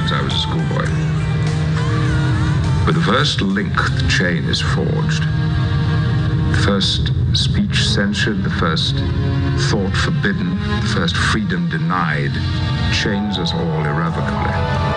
since I was a schoolboy. With the first link, the chain is forged. The first speech censured, the first thought forbidden, the first freedom denied, chains us all irrevocably.